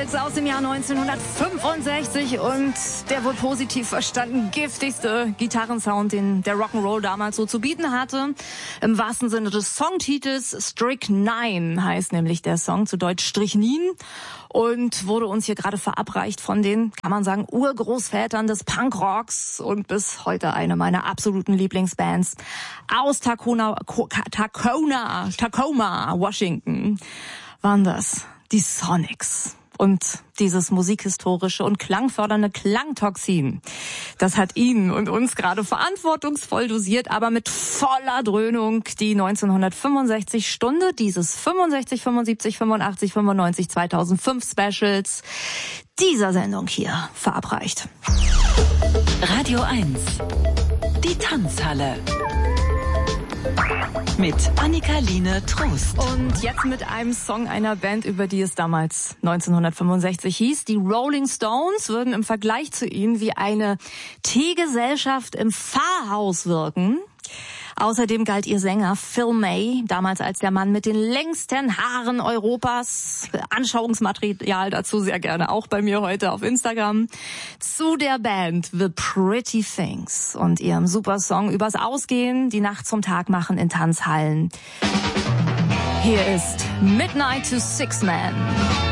Beatles aus dem Jahr 1965 und der wohl positiv verstanden giftigste Gitarrensound, den der Rock'n'Roll damals so zu bieten hatte. Im wahrsten Sinne des Songtitels, Strychnine heißt nämlich der Song, zu Deutsch Strichnin, und wurde uns hier gerade verabreicht von den, kann man sagen, Urgroßvätern des Punkrocks und bis heute eine meiner absoluten Lieblingsbands aus Tacoma, Washington waren das. Die Sonics. Und dieses musikhistorische und klangfördernde Klangtoxin, das hat ihn und uns gerade verantwortungsvoll dosiert, aber mit voller Dröhnung die 1965 Stunde dieses 65, 75, 85, 95, 2005 Specials dieser Sendung hier verabreicht. Radio 1, die Tanzhalle. Mit Annika-Line Trost. Und jetzt mit einem Song einer Band, über die es damals 1965 hieß. Die Rolling Stones würden im Vergleich zu ihnen wie eine Teegesellschaft im Pfarrhaus wirken. Außerdem galt ihr Sänger Phil May damals als der Mann mit den längsten Haaren Europas. Anschauungsmaterial dazu sehr gerne auch bei mir heute auf Instagram. Zu der Band The Pretty Things und ihrem Supersong übers Ausgehen, die Nacht zum Tag machen in Tanzhallen. Hier ist Midnight to Six Man.